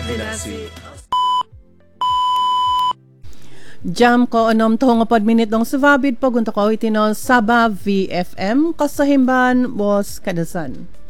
Jam ko onom tuhong 4 minit dong subabid pagunta ko itinon Saba VFM kasahimban was kadasan.